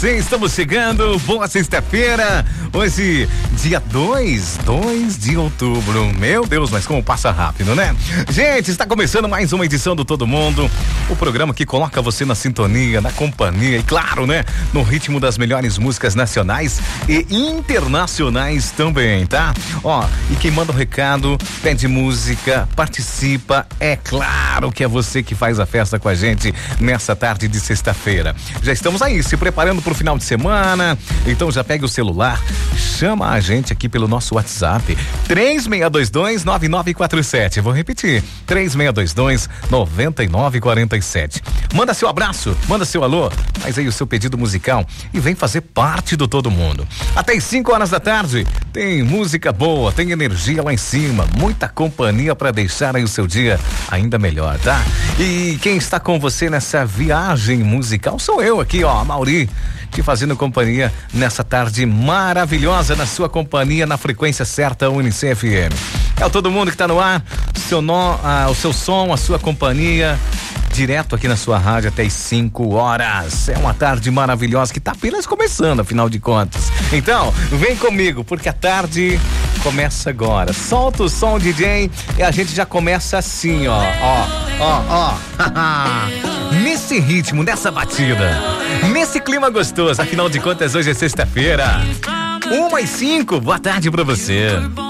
você, estamos chegando, boa sexta-feira, hoje dia 2 de outubro, meu Deus, mas como passa rápido, né? Gente, está começando mais uma edição do Todo Mundo, o programa que coloca você na sintonia, na companhia e claro, né, no ritmo das melhores músicas nacionais e internacionais também, tá? Ó, e quem manda o recado, pede música, participa, é claro que é você que faz a festa com a gente nessa tarde de sexta-feira. Já estamos aí, se preparando para o final de semana, então já pega o celular, chama a gente aqui pelo nosso WhatsApp, 3622-9947, vou repetir, 3622-9947. Manda seu abraço, manda seu alô, faz aí o seu pedido musical e vem fazer parte do Todo Mundo. Até às 5 horas da tarde, tem música boa, tem energia lá em cima, muita companhia para deixar aí o seu dia ainda melhor, tá? E quem está com você nessa viagem musical sou eu aqui, ó, Mauri, te fazendo companhia nessa tarde maravilhosa, na sua companhia, na frequência certa, Unicef FM. É o Todo Mundo que tá no ar, o seu som, a sua companhia, direto aqui na sua rádio até as 5 horas. É uma tarde maravilhosa que tá apenas começando, afinal de contas. Então, vem comigo, porque a tarde começa agora. Solta o som, DJ, e a gente já começa assim, ó. Nesse ritmo, nessa batida, nesse clima gostoso. Afinal de contas, hoje é sexta-feira. 1h05, boa tarde pra você.